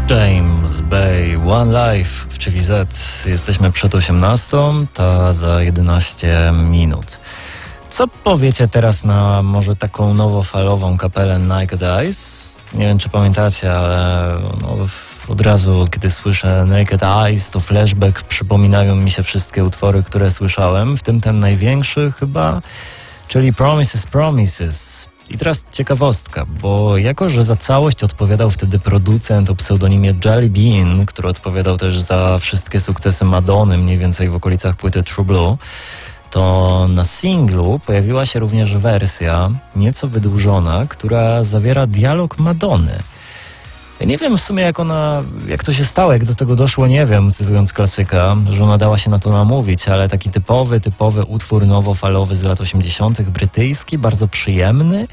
James Bay, One Life w Chili Z. Jesteśmy przed 18, ta za 11 minut. Co powiecie teraz na może taką nowofalową kapelę Naked Eyes? Nie wiem, czy pamiętacie, ale od razu, kiedy słyszę Naked Eyes, to flashback, przypominają mi się wszystkie utwory, które słyszałem, w tym ten największy chyba, czyli Promises, Promises. I teraz ciekawostka, bo jako, że za całość odpowiadał wtedy producent o pseudonimie Jelly Bean, który odpowiadał też za wszystkie sukcesy Madonny, mniej więcej w okolicach płyty True Blue, to na singlu pojawiła się również wersja nieco wydłużona, która zawiera dialog Madonny. Ja nie wiem w sumie jak to się stało, jak do tego doszło, nie wiem, cytując klasyka, że ona dała się na to namówić, ale taki typowy utwór nowofalowy z lat 80. brytyjski, bardzo przyjemny.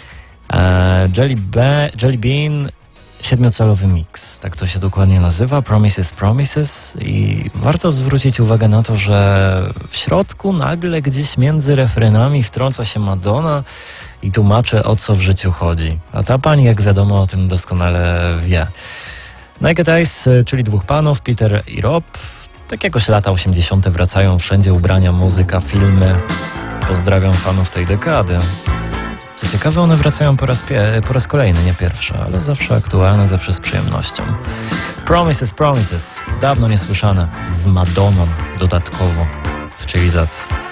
Jelly Bean, 7-calowy mix, tak to się dokładnie nazywa, Promises, Promises, i warto zwrócić uwagę na to, że w środku nagle gdzieś między refrenami wtrąca się Madonna i tłumaczy, o co w życiu chodzi. A ta pani, jak wiadomo, o tym doskonale wie. Naked Eyes, czyli dwóch panów, Peter i Rob. Tak jakoś lata 80. wracają wszędzie ubrania, muzyka, filmy. Pozdrawiam fanów tej dekady. Co ciekawe, one wracają po raz kolejny, nie pierwszy, ale zawsze aktualne, zawsze z przyjemnością. Promises, Promises, dawno niesłyszane, z Madonną dodatkowo w Chili Z.